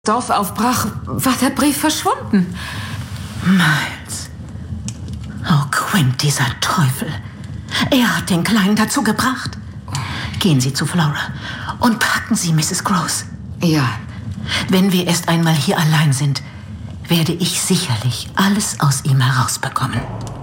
Dorf aufbrach, war der Brief verschwunden. Miles. Oh, Quint, dieser Teufel. Er hat den Kleinen dazu gebracht. Gehen Sie zu Flora und packen Sie Mrs. Gross. Ja. Wenn wir erst einmal hier allein sind, werde ich sicherlich alles aus ihm herausbekommen.